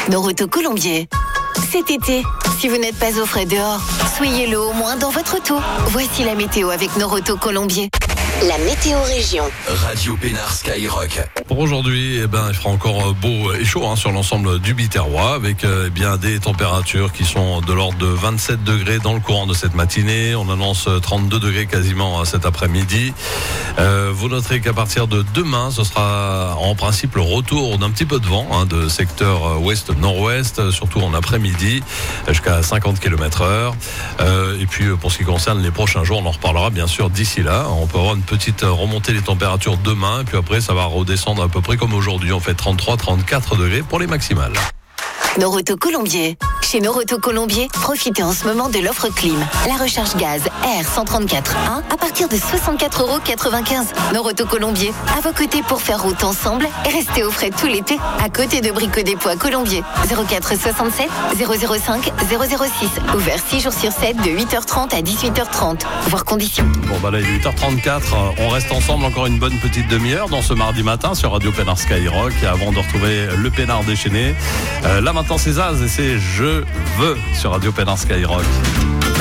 Noroto Colombier. Cet été, si vous n'êtes pas au frais dehors, soyez-le au moins dans votre auto. Voici la météo avec Noroto Colombier. La météo région. Radio Pénard Skyrock. Pour aujourd'hui, il fera encore beau et chaud sur l'ensemble du Biterrois avec des températures qui sont de l'ordre de 27 degrés dans le courant de cette matinée. On annonce 32 degrés quasiment cet après-midi. Vous noterez qu'à partir de demain, ce sera en principe le retour d'un petit peu de vent de secteur ouest-nord-ouest, surtout en après-midi, jusqu'à 50 km/h. Et puis pour ce qui concerne les prochains jours, on en reparlera bien sûr d'ici là. On peut avoir une petite remontée des températures demain, et puis après ça va redescendre à peu près comme aujourd'hui. On fait 33-34 degrés pour les maximales. Noroto Colombier. Chez Noroto Colombier, profitez en ce moment de l'offre clim. La recharge gaz R134.1 à partir de 64,95 €. Noroto Colombier, à vos côtés pour faire route ensemble et rester au frais tout l'été. À côté de Brico Dépôt Colombier. 04 67 005 006. Ouvert 6 jours sur 7 de 8h30 à 18h30. Voir conditions. Bon là il est 8h34. On reste ensemble encore une bonne petite demi-heure dans ce mardi matin sur Radio Pénard Skyrock avant de retrouver le Pénard déchaîné. Là maintenant c'est Zaz et c'est Je veux sur Radio Pénard Skyrock.